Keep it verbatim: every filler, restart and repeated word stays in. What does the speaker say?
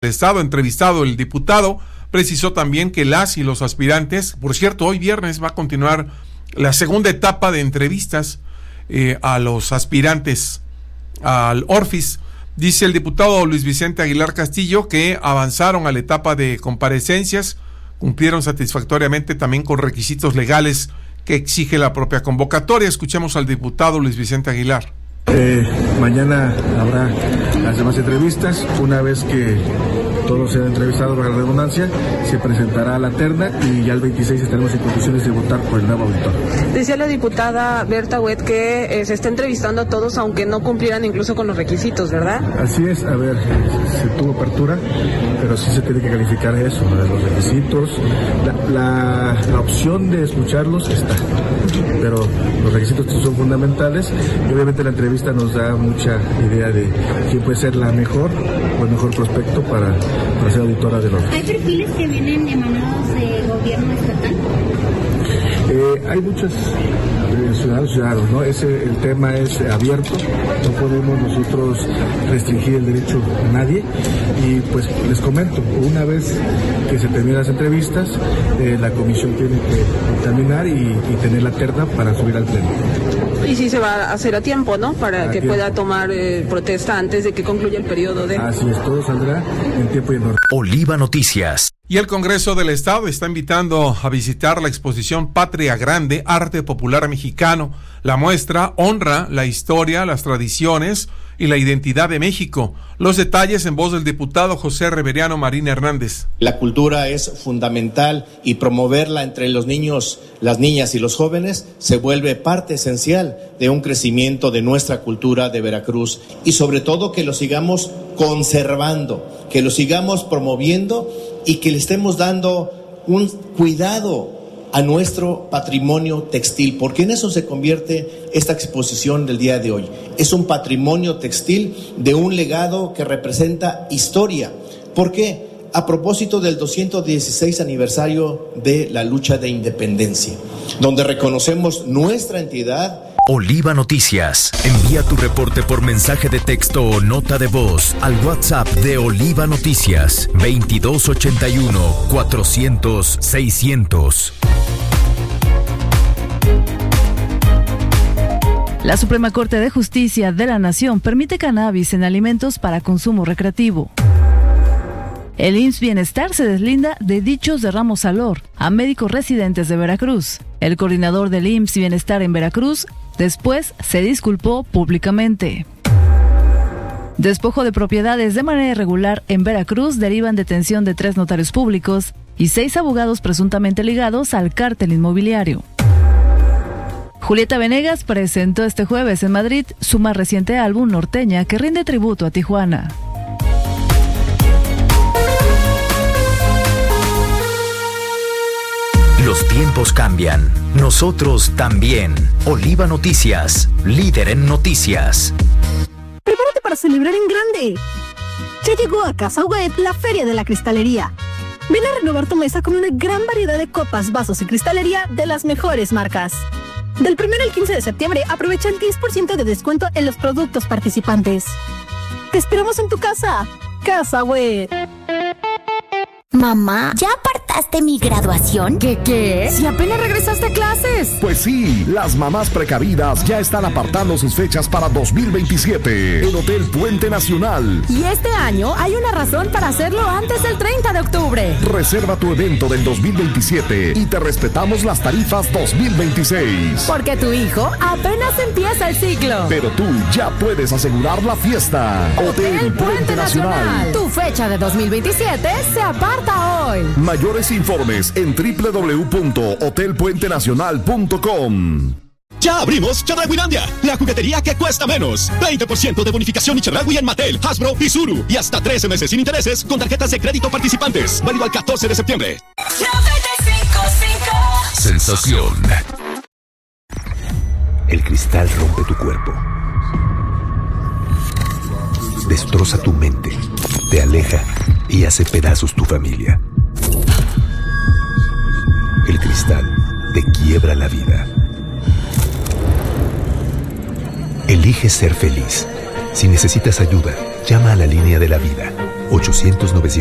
Estado entrevistado, el diputado precisó también que las y los aspirantes, por cierto, hoy viernes va a continuar la segunda etapa de entrevistas eh, a los aspirantes al Orfis. Dice el diputado Luis Vicente Aguilar Castillo que avanzaron a la etapa de comparecencias, cumplieron satisfactoriamente también con requisitos legales que exige la propia convocatoria. Escuchemos al diputado Luis Vicente Aguilar. Eh, mañana habrá las demás entrevistas. Una vez que todos sean entrevistados, para la redundancia, se presentará la terna y ya el veintiséis estaremos en condiciones de votar por el nuevo auditor. Decía la diputada Berta Huet que eh, se está entrevistando a todos aunque no cumplieran incluso con los requisitos, ¿verdad? Así es, a ver, se tuvo apertura, pero sí se tiene que calificar eso, ¿no? Los requisitos, la, la, la opción de escucharlos está, pero los requisitos son fundamentales y obviamente la entrevista nos da mucha idea de quién puede ser la mejor o el mejor prospecto para, para ser auditora del orden. ¿Hay perfiles que vienen emanados del gobierno estatal? Eh, hay muchos eh, ciudadanos ciudadanos, ¿no? Ese, el tema es abierto, no podemos nosotros restringir el derecho a nadie y pues les comento, una vez que se terminan las entrevistas, eh, la comisión tiene que dictaminar y, y tener la terna para subir al pleno. Y sí se va a hacer a tiempo, ¿no? Para a que tiempo. pueda tomar eh, protesta antes de que concluya el periodo de... Así es, todo saldrá en tiempo y en orden. Oliva Noticias. Y el Congreso del Estado está invitando a visitar la exposición Patria Grande, Arte Popular Mexicano. La muestra honra la historia, las tradiciones y la identidad de México. Los detalles en voz del diputado José Reveriano Marín Hernández. La cultura es fundamental y promoverla entre los niños, las niñas y los jóvenes se vuelve parte esencial de un crecimiento de nuestra cultura de Veracruz y sobre todo que lo sigamos conservando, que lo sigamos promoviendo y que le estemos dando un cuidado a nuestro patrimonio textil, porque en eso se convierte esta exposición del día de hoy. Es un patrimonio textil de un legado que representa historia. ¿Por qué? A propósito del doscientos dieciséis aniversario de la lucha de independencia, donde reconocemos nuestra entidad. Oliva Noticias. Envía tu reporte por mensaje de texto o nota de voz al WhatsApp de Oliva Noticias veintidós ochenta y uno cuatrocientos seiscientos. La Suprema Corte de Justicia de la Nación permite cannabis en alimentos para consumo recreativo. El I M S S Bienestar se deslinda de dichos de Ramos Salor a médicos residentes de Veracruz. El coordinador del I M S S Bienestar en Veracruz después se disculpó públicamente. Despojo de propiedades de manera irregular en Veracruz derivan detención de tres notarios públicos y seis abogados presuntamente ligados al cártel inmobiliario. Julieta Venegas presentó este jueves en Madrid su más reciente álbum Norteña, que rinde tributo a Tijuana. Los tiempos cambian, nosotros también. Oliva Noticias, líder en noticias. Prepárate para celebrar en grande. Ya llegó a Casa Web la Feria de la Cristalería. Ven a renovar tu mesa con una gran variedad de copas, vasos y cristalería de las mejores marcas. Del primero al quince de septiembre, aprovecha el diez por ciento de descuento en los productos participantes. ¡Te esperamos en tu casa! Casa Web. Mamá, ¿ya apartaste mi graduación? ¿Qué qué? Si apenas regresaste a clases. Pues sí, las mamás precavidas ya están apartando sus fechas para dos mil veintisiete en Hotel Puente Nacional. Y este año hay una razón para hacerlo antes del treinta de octubre. Reserva tu evento del dos mil veintisiete y te respetamos las tarifas dos mil veintiséis. Porque tu hijo apenas empieza el ciclo. Pero tú ya puedes asegurar la fiesta. Hotel, Hotel Puente, Puente Nacional. Nacional. Tu fecha de dos mil veintisiete se aparta hoy. Mayores informes en doble u doble u doble u punto hotel puente nacional punto com. Ya abrimos Chedrauilandia, la juguetería que cuesta menos. veinte por ciento de bonificación y Chedraui en Mattel, Hasbro y Zuru. Y hasta trece meses sin intereses con tarjetas de crédito participantes. Válido al catorce de septiembre. Sensación. El cristal rompe tu cuerpo. Destroza tu mente. Te aleja y hace pedazos tu familia. El cristal te quiebra la vida. Elige ser feliz. Si necesitas ayuda, llama a la línea de la vida. ochocientos, novecientos.